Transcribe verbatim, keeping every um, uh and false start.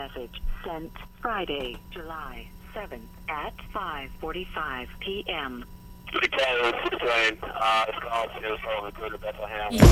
message sent Friday, July seventh at five forty-five p.m. Good day, it's Dwayne. Uh, it's called Sales Hall, Good to Bethlehem. Yeah.